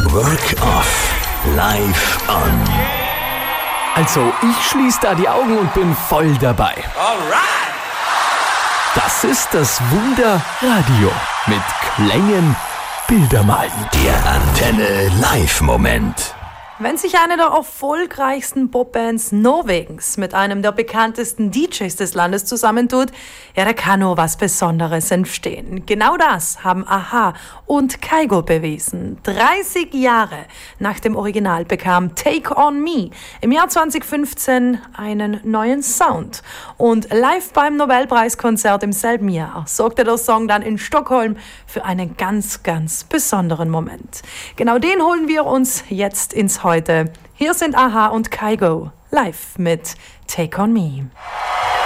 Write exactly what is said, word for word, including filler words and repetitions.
Work off. Live on. Also, ich schließe da die Augen und bin voll dabei. Alright! Das ist das Wunder-Radio mit Klängen, Bildermalen. Der Antenne Live-Moment. Wenn sich eine der erfolgreichsten Popbands Norwegens mit einem der bekanntesten D Js des Landes zusammentut, ja, da kann nur was Besonderes entstehen. Genau das haben a-ha und Kygo bewiesen. dreißig Jahre nach dem Original bekam Take On Me im Jahr zwanzig fünfzehn einen neuen Sound. Und live beim Nobelpreiskonzert im selben Jahr sorgte der Song dann in Stockholm für einen ganz, ganz besonderen Moment. Genau den holen wir uns jetzt ins Heute. Hier sind a-ha und Kygo live mit Take On Me.